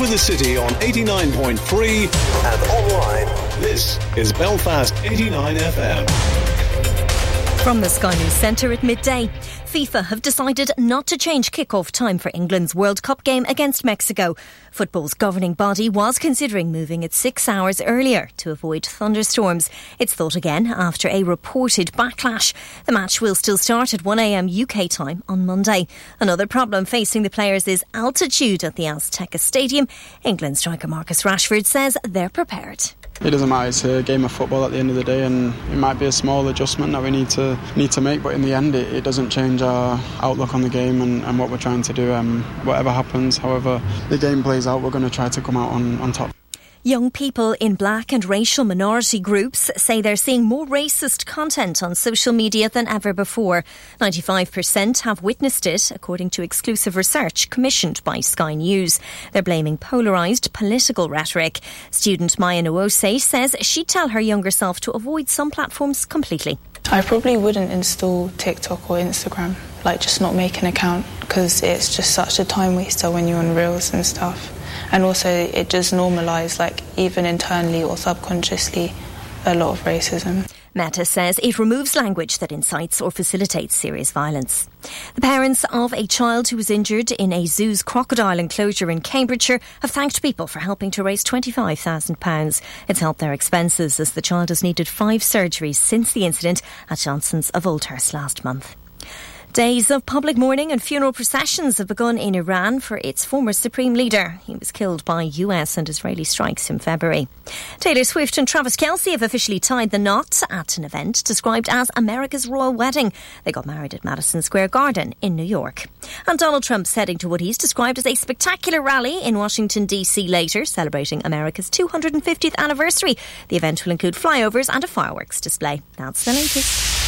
the city on 89.3 and online. This is Belfast 89 FM. From the Sky News Centre at midday, FIFA have decided not to change kick-off time for England's World Cup game against Mexico. Football's governing body was considering moving it 6 hours earlier to avoid thunderstorms. It's thought again after a reported backlash. The match will still start at 1 a.m. UK time on Monday. Another problem facing the players is altitude at the Azteca Stadium. England striker Marcus Rashford says they're prepared. It doesn't matter, it's a game of football at the end of the day, and it might be a small adjustment that we need to make, but in the end it doesn't change our outlook on the game and what we're trying to do. Whatever happens, however the game plays out, we're going to try to come out on top. Young people in black and racial minority groups say they're seeing more racist content on social media than ever before. 95% have witnessed it, according to exclusive research commissioned by Sky News. They're blaming polarised political rhetoric. Student Maya Nwose says she'd tell her younger self to avoid some platforms completely. I probably wouldn't install TikTok or Instagram, just not make an account, because it's just such a time waster when you're on Reels and stuff. And also it does normalise, even internally or subconsciously, a lot of racism. Meta says it removes language that incites or facilitates serious violence. The parents of a child who was injured in a zoo's crocodile enclosure in Cambridgeshire have thanked people for helping to raise £25,000. It's helped their expenses as the child has needed 5 surgeries since the incident at Johnson's of Oldhurst last month. Days of public mourning and funeral processions have begun in Iran for its former supreme leader. He was killed by US and Israeli strikes in February. Taylor Swift and Travis Kelce have officially tied the knot at an event described as America's royal wedding. They got married at Madison Square Garden in New York. And Donald Trump's heading to what he's described as a spectacular rally in Washington, D.C. later, celebrating America's 250th anniversary. The event will include flyovers and a fireworks display. That's the latest.